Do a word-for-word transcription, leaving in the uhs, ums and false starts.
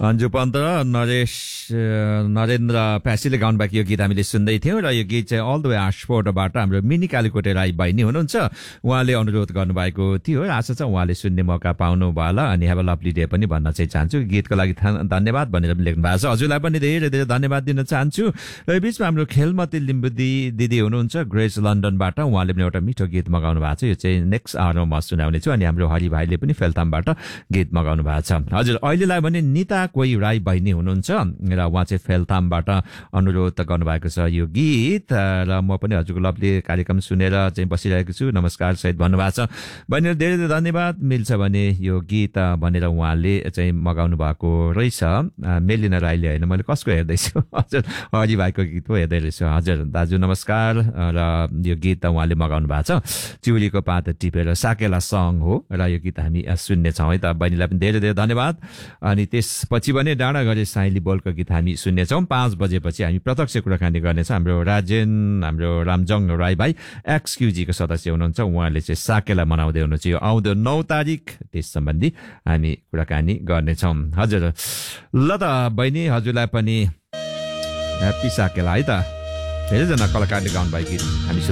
अन्जु पन्त र नरेश नरेन्द्र प्यासीले गाउनुभएको यो गीत हामीले सुन्दै थियौँ र यो गीत चाहिँ अल द वे आशपोर्टबाट हाम्रो मिनी कालीकोटे राई बहिनी हुनुहुन्छ, उहाँले अनुरोध गर्नुभएको थियो। आशा छ उहाँले सुन्ने मौका पाउनु भयो होला अनि हेभ अ लभली डे पनि भन्न चाहिँ चाहन्छु। गीतको लागि धन्यवाद भनेर पनि लेख्नु भएको छ। हजुरलाई पनि धेरै धेरै धन्यवाद दिन चाहन्छु। र यो बिचमा हाम्रो खेलमती लिम्बुदी दिदी हुनुहुन्छ ग्रेस लन्डनबाट, उहाँले पनि एउटा मिठो गीत मगाउनु भएको छ। यो चाहिँ नेक्स्ट आवरमा म सुनाउने छु। अनि हाम्रो हरि भाइले पनि फेल्तामबाट गीत मगाउनु भएको छ। हजुर अहिलेलाई भने निता कोही राई बहिनी हुनुहुन्छ र उहाँ चाहिँ फेल्तामबाट अनुरोध गर्नुभएको छ यो गीत। र म पनि हजुरको लभली कार्यक्रम सुनेर चाहिँ बसिरहेको छु, नमस्कार सहित भन्नुभएको छ। बहिनीहरू धेरै धेरै धन्यवाद। मिल्छ भने यो गीत भनेर उहाँले चाहिँ मगाउनु भएको रहेछ। मेलिना राईले होइन, मैले कसको हेर्दैछु, हजुर हरि भाइको गीत पो हेर्दै रहेछु। हजुर दाजु नमस्कार। र यो गीत उहाँले मगाउनु भएको छ, चिउरीको पात टिपेर साकेला सङ हो र यो गीत हामी सुन्नेछौँ है त। बहिनीलाई पनि धेरै धेरै धन्यवाद। अनि त्यसपछि भने डाँडा गरे साइली बोलको गीत हामी सुन्नेछौँ। पाँच बजेपछि हामी प्रत्यक्ष कुराकानी गर्नेछौँ। हाम्रो राजेन हाम्रो रामजङ राई भाइ एक्सक्युजीको सदस्य हुनुहुन्छ, उहाँले चाहिँ साकेला मनाउँदै हुनुहुन्छ। यो आउँदो नौ तारिक त्यस सम्बन्धी हामी कुराकानी गर्नेछौँ। हजुर ल त बहिनी, हजुरलाई पनि ह्याप्पी साकेला है त। धेरैजना कलाकारले गाउनु भएको गीत हामी